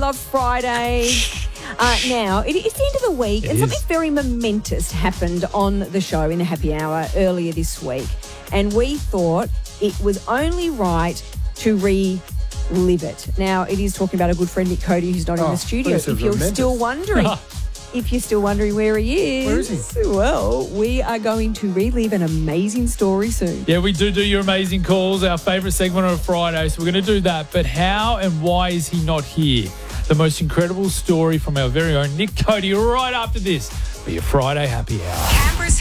love Friday. Now, it's the end of the week, and something very momentous happened on the show in the happy hour earlier this week. And we thought it was only right to relive it. Now, it is talking about a good friend, Nick Cody, who's not in the studio. If you're still wondering... If you're still wondering where he is. Where is he? Well, we are going to relive an amazing story soon. Yeah, we do your amazing calls, our favourite segment on a Friday, so we're going to do that. But how and why is he not here? The most incredible story from our very own Nick Cody right after this for your Friday Happy Hour.